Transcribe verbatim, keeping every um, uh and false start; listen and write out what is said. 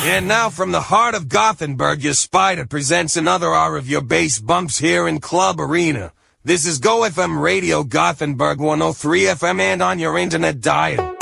And now from the heart of Gothenburg, your spider presents another hour of your bass bumps here in Club Arena. This is Go F M Radio Gothenburg one oh three F M and on your internet dial.